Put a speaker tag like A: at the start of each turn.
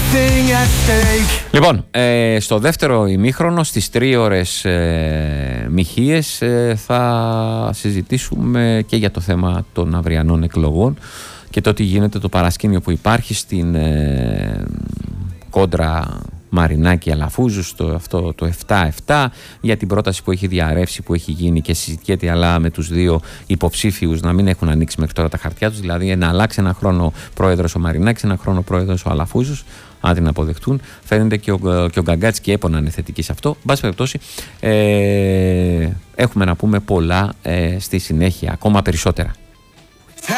A: Λοιπόν, στο δεύτερο ημίχρονο στις 3 ώρες μοιχείες θα συζητήσουμε και για το θέμα των αυριανών εκλογών και το τι γίνεται, το παρασκήνιο που υπάρχει στην κόντρα Μαρινάκη Αλαφούζου, αυτό το 7-7, για την πρόταση που έχει διαρρεύσει, που έχει γίνει και συζητιέται, αλλά με τους δύο υποψήφιους να μην έχουν ανοίξει μέχρι τώρα τα χαρτιά τους, δηλαδή να αλλάξει ένα χρόνο πρόεδρος ο Μαρινάκης, ένα χρόνο πρόεδρος ο Αλαφούζος, αν την αποδεχτούν. Φαίνεται και ο Γκαγκάτς και Έπονα είναι θετική σε αυτό. Εν πάση περιπτώσει, έχουμε να πούμε πολλά στη συνέχεια, ακόμα περισσότερα.